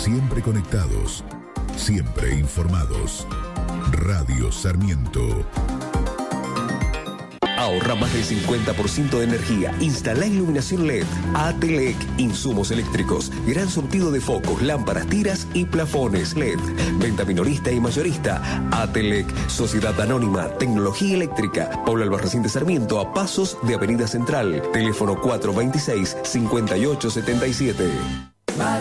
Siempre conectados, siempre informados. Radio Sarmiento. Ahorra más del 50% de energía. Instala iluminación LED. ATLEC, insumos eléctricos. Gran surtido de focos, lámparas, tiras y plafones LED. Venta minorista y mayorista. ATLEC, Sociedad Anónima, Tecnología Eléctrica. Paula Albarracín de Sarmiento, a pasos de Avenida Central. Teléfono 426-5877.